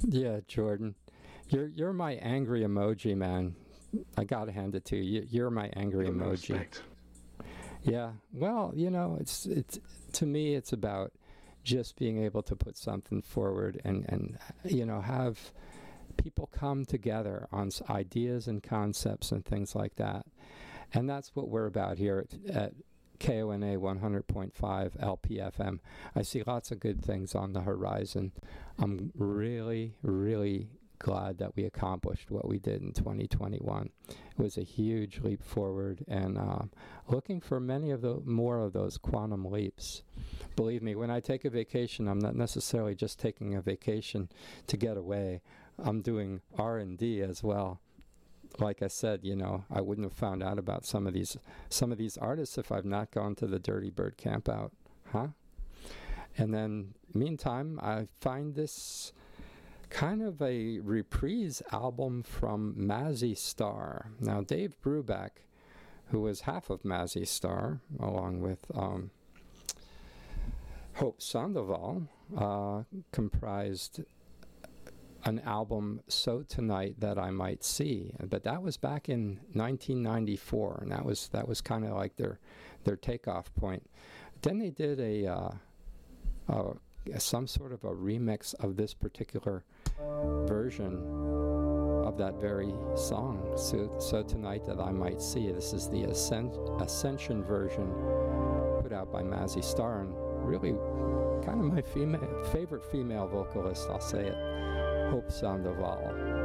Yeah, Jordan, you're my angry emoji, man. I gotta hand it to you. You're my angry emoji. Respect. Yeah. Well, it's to me, it's about just being able to put something forward and have people come together on ideas and concepts and things like that. And that's what we're about here at KONA 100.5 LPFM. I see lots of good things on the horizon. I'm really, really glad that we accomplished what we did in 2021. It was a huge leap forward, and looking for many of the more of those quantum leaps. Believe me, when I take a vacation, I'm not necessarily just taking a vacation to get away. I'm doing R&D as well. Like I said, I wouldn't have found out about some of these artists if I've not gone to the Dirty Bird camp out, huh? And then, meantime, I find this kind of a reprise album from Mazzy Star. Now, Dave Brubeck, who was half of Mazzy Star, along with Hope Sandoval, comprised an album, So Tonight That I Might See. But that was back in 1994, and that was kind of like their takeoff point. Then they did some sort of a remix of this particular version of that very song, So Tonight That I Might See. This is the Ascension version put out by Mazzy Star, and really kind of my favorite female vocalist, I'll say it, Hope Sandoval.